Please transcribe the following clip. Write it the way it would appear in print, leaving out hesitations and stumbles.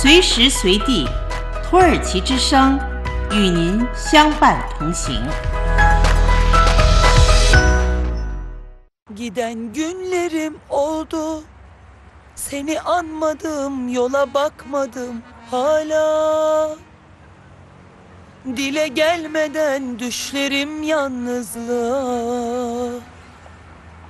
随时随地，土耳其之声与您相伴同行。 Giden günlerim oldu, seni anmadım, yola bakmadım hala. Dile gelmeden düşlerim yalnızlığa.